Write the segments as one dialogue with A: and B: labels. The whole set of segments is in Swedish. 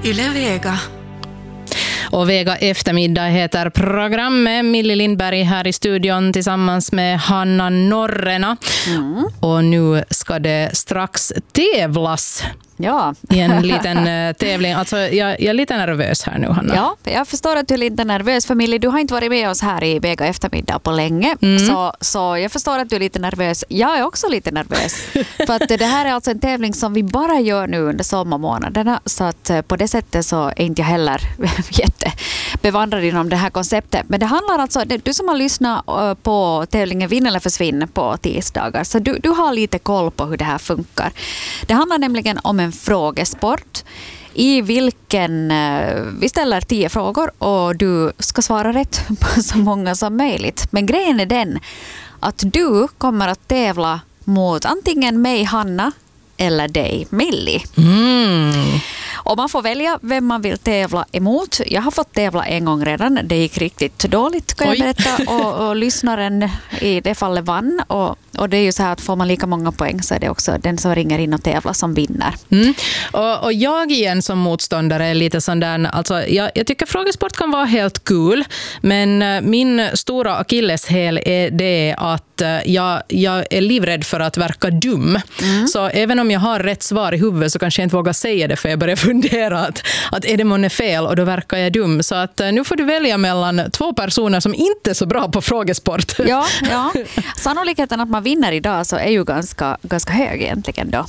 A: Yle Vega.
B: Och Vega eftermiddag heter programmet. Millie Lindberg här i studion tillsammans med Hanna Norrena. Och nu ska det strax tävlas.
C: Ja.
B: I en liten tävling. Alltså, jag är lite nervös här nu, Hanna.
C: Ja, jag förstår att du är lite nervös. Familj, du har inte varit med oss här i Vega eftermiddag på länge. Så jag förstår att du är lite nervös. Jag är också lite nervös. För att det här är alltså en tävling som vi bara gör nu under sommarmånaderna. Så att på det sättet så är inte jag heller jättebevandrad inom det här konceptet. Men det handlar alltså, du som har lyssnat på tävlingen Vinn eller försvinn på tisdagar. Så du har lite koll på hur det här funkar. Det handlar nämligen om en frågesport i vilken vi ställer 10 frågor och du ska svara rätt på så många som möjligt. Men grejen är den att du kommer att tävla mot antingen mig, Hanna, eller dig, Millie. Och man får välja vem man vill tävla emot. Jag har fått tävla en gång redan. Det gick riktigt dåligt kan jag berätta. Och lyssnaren i det fallet vann. Och det är ju så här att får man lika många poäng så är det också den som ringer in och tävlar som vinner.
B: Och jag igen som motståndare är lite sån där, alltså jag tycker frågesport kan vara helt kul, men min stora akilleshäl är det att jag är livrädd för att verka dum. Så även om jag har rätt svar i huvudet så kanske jag inte vågar säga det, för jag börjar fundera att är det månne fel och då verkar jag dum. Så att nu får du välja mellan 2 personer som inte är så bra på frågesport.
C: Ja. Sannolikheten att man vinner idag så är ju ganska hög egentligen då.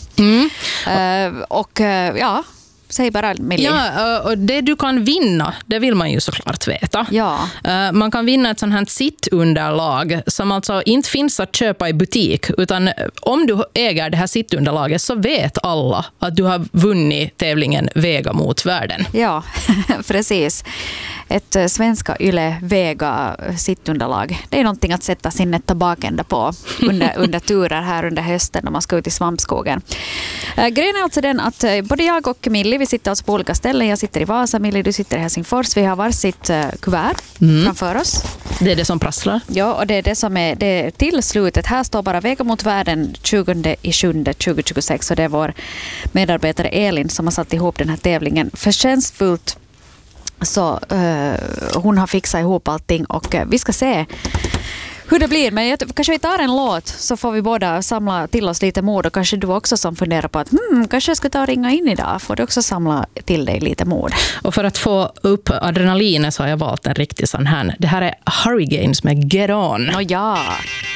C: Säg bara, Millie.
B: Ja, och det du kan vinna, det vill man ju såklart veta.
C: Ja.
B: Man kan vinna ett sånt här sittunderlag som alltså inte finns att köpa i butik, utan om du äger det här sittunderlaget så vet alla att du har vunnit tävlingen Vega mot världen.
C: Ja, precis. Ett svenska Yle Vega sittunderlag. Det är någonting att sätta sinnet bakända på under turer här under hösten när man ska ut i svampskogen. Grejen är alltså den att både jag och Millie, vi sitter alltså på olika ställen. Jag sitter i Vasa, Millie, du sitter i Helsingfors. Vi har varsitt kuvert framför oss.
B: Det är det som prasslar.
C: Ja, och det är det som är det till slutet. Här står bara Vega mot världen 20.7.2026, och det är vår medarbetare Elin som har satt ihop den här tävlingen förtjänstfullt. Så hon har fixat ihop allting och vi ska se hur det blir. Men kanske vi tar en låt så får vi båda samla till oss lite mod, och kanske du också som funderar på att kanske jag ska ta och ringa in idag, får du också samla till dig lite mod.
B: Och för att få upp adrenalinet så har jag valt en riktig sån här. Det här är Hurricanes med Get On.
C: Ja.